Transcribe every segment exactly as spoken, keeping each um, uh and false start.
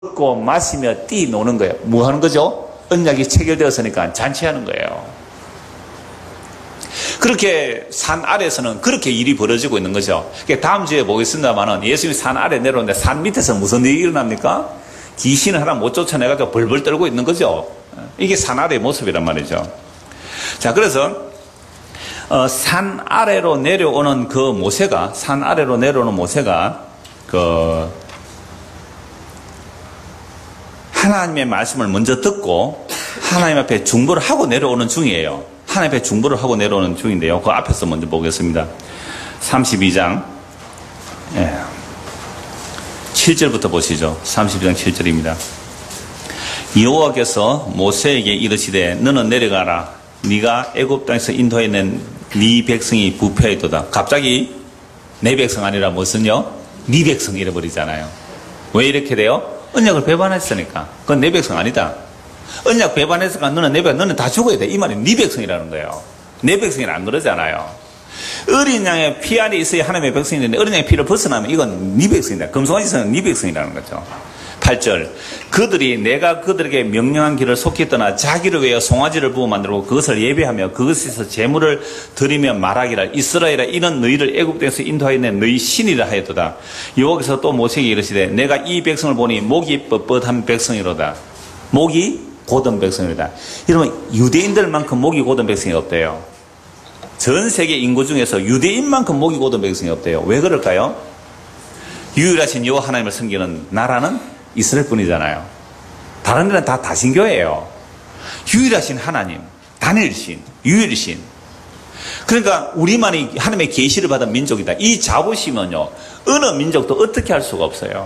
먹고 마시며 뛰노는 거예요. 뭐 하는 거죠? 언약이 체결되었으니까 잔치하는 거예요. 그렇게 산 아래에서는 그렇게 일이 벌어지고 있는 거죠. 다음 주에 보겠습니다만은 예수님이 산 아래 내려오는데 산 밑에서 무슨 일이 일어납니까? 귀신을 하나 못 쫓아내가지고 벌벌 떨고 있는 거죠. 이게 산 아래의 모습이란 말이죠. 자, 그래서 어, 산 아래로 내려오는 그 모세가 산 아래로 내려오는 모세가 그 하나님의 말씀을 먼저 듣고 하나님 앞에 중보를 하고 내려오는 중이에요. 하나님 앞에 중보를 하고 내려오는 중인데요. 그 앞에서 먼저 보겠습니다. 삼십이 장 예. 칠 절부터 보시죠. 삼십이 장 칠 절입니다. 여호와께서 모세에게 이르시되 너는 내려가라. 네가 애굽 땅에서 인도해낸 네 백성이 부패하였도다. 갑자기 내 백성 아니라 무슨요? 네 백성 이래버리잖아요. 왜 이렇게 돼요? 언약을 배반했으니까. 그건 내 백성 아니다. 언약 배반했으니까 너는 내 백성, 너는 다 죽어야 돼. 이 말이 네 백성이라는 거예요. 내 백성이라 안 그러잖아요. 어린 양의 피 안에 있어야 하나님의 백성이 되는데 어린 양의 피를 벗어나면 이건 네 백성이다. 금송아지는 네 백성이라는 거죠. 팔 절 그들이 내가 그들에게 명령한 길을 속히 떠나 자기를 위하여 송아지를 부어 만들고 그것을 예배하며 그것에서 제물을 드리며 말하기를 이스라엘아 이는 너희를 애굽 땅에서 인도하여 낸 너희 신이라 하였도다. 여호와께서 또 모세에게 이르시되 내가 이 백성을 보니 목이 뻣뻣한 백성이로다. 목이 곧은 백성이로다. 여러분 유대인들만큼 목이 곧은 백성이 없대요. 전 세계 인구 중에서 유대인만큼 목이 곧은 백성이 없대요. 왜 그럴까요? 유일하신 여호와 하나님을 섬기는 나라는 이스라엘 뿐이잖아요. 다른 데는 다 다신교예요. 유일하신 하나님, 단일신, 유일신. 그러니까 우리만이 하나님의 계시를 받은 민족이다. 이 자부심은요, 어느 민족도 어떻게 할 수가 없어요.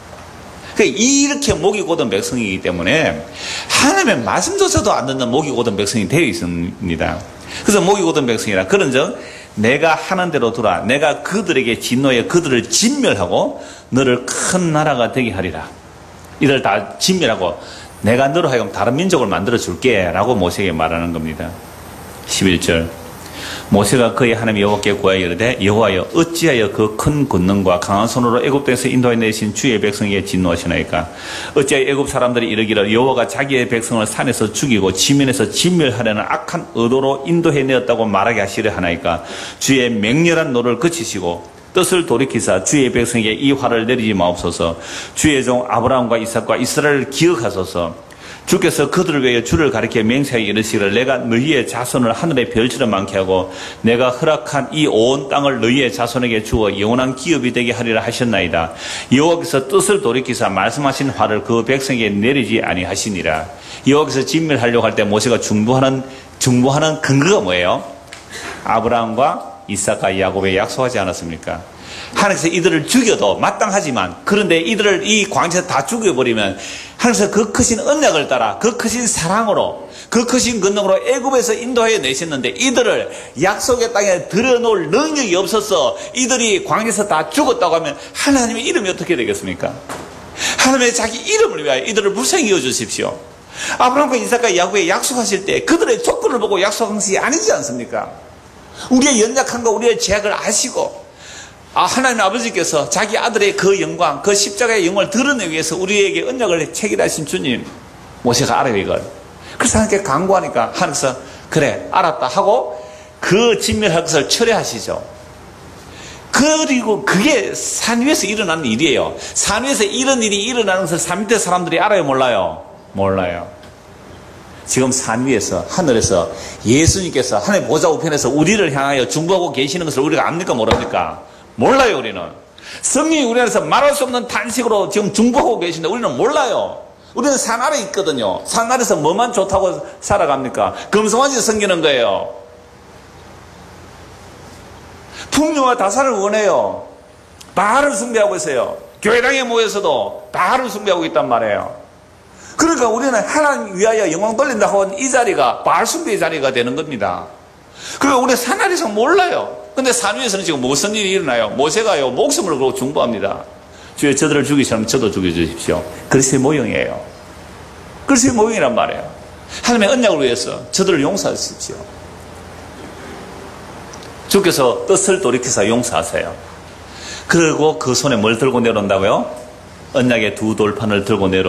그러니까 이렇게 목이 곧은 백성이기 때문에 하나님의 말씀조차도 안 듣는 목이 곧은 백성이 되어 있습니다. 그래서 목이 곧은 백성이라 그런즉 내가 하는 대로 두라. 내가 그들에게 진노해 그들을 진멸하고 너를 큰 나라가 되게 하리라. 이들 다 진멸하고 내가 너로 하여금 다른 민족을 만들어 줄게 라고 모세에게 말하는 겁니다. 십일 절 모세가 그의 하나님 여호와께 구하여 이르되 여호와여 어찌하여 그 큰 권능과 강한 손으로 애굽 땅에서 인도해 내신 주의 백성에게 진노하시나이까. 어찌하여 애굽 사람들이 이르기를 여호와가 자기의 백성을 산에서 죽이고 지면에서 진멸하려는 악한 의도로 인도해 내었다고 말하게 하시려 하나이까. 주의 맹렬한 노를 그치시고 뜻을 돌이키사 주의 백성에게 이 화를 내리지 마옵소서. 주의 종 아브라함과 이삭과 이스라엘을 기억하소서. 주께서 그들을 위하여 주를 가리켜 맹세하여 이르시기를 내가 너희의 자손을 하늘의 별처럼 많게 하고 내가 허락한 이 온 땅을 너희의 자손에게 주어 영원한 기업이 되게 하리라 하셨나이다. 여호와께서 뜻을 돌이키사 말씀하신 화를 그 백성에게 내리지 아니하시니라. 여호와께서 진멸하려고 할 때 모세가 중보하는 중보하는 근거가 뭐예요? 아브라함과 이삭과 야곱에 약속하지 않았습니까? 하나님께서 이들을 죽여도 마땅하지만 그런데 이들을 이 광야에서 다 죽여버리면 하나님께서 그 크신 언약을 따라 그 크신 사랑으로 그 크신 권능으로 애굽에서 인도하여 내셨는데 이들을 약속의 땅에 들여놓을 능력이 없어서 이들이 광야에서 다 죽었다고 하면 하나님의 이름이 어떻게 되겠습니까? 하나님의 자기 이름을 위하여 이들을 불쌍히 여주십시오. 아브라함과 이삭과 야곱에 약속하실 때 그들의 조건을 보고 약속한 것이 아니지 않습니까? 우리의 연약함과 우리의 제약을 아시고 아, 하나님 아버지께서 자기 아들의 그 영광, 그 십자가의 영광을 드러내기 위해서 우리에게 언약을 체결하신 주님 모세가 알아요 이걸. 그래서 하나님께 간구하니까 하나님께서 그래 알았다 하고 그 진멸할 것을 철회하시죠. 그리고 그게 산 위에서 일어나는 일이에요. 산 위에서 이런 일이 일어나는 것을 산 밑에 사람들이 알아요 몰라요? 몰라요. 지금 산 위에서 하늘에서 예수님께서 하나님 보좌 우편에서 우리를 향하여 중보하고 계시는 것을 우리가 압니까 모릅니까? 몰라요 우리는. 성령이 우리 안에서 말할 수 없는 탄식으로 지금 중보하고 계신데 우리는 몰라요. 우리는 산 아래 있거든요. 산 아래서 뭐만 좋다고 살아갑니까? 금송아지 섬기는 거예요. 풍요와 다사를 원해요. 바알을 숭배하고 있어요. 교회당에 모여서도 바알을 숭배하고 있단 말이에요. 그러니까 우리는 하나님 위하여 영광 돌린다 하고 이 자리가 바알 숭배의 자리가 되는 겁니다. 그러니까 우리는 산 아래서 몰라요. 근데 산 위에서는 지금 무슨 일이 일어나요? 모세가요 목숨을 걸고 중보합니다. 주여 저들을 죽이시면 저도 죽여주십시오. 그리스도의 모형이에요. 그리스도의 모형이란 말이에요. 하나님의 언약을 위해서 저들을 용서하십시오. 주께서 뜻을 돌이켜서 용서하세요. 그리고 그 손에 뭘 들고 내려온다고요? 언약의 두 돌판을 들고 내려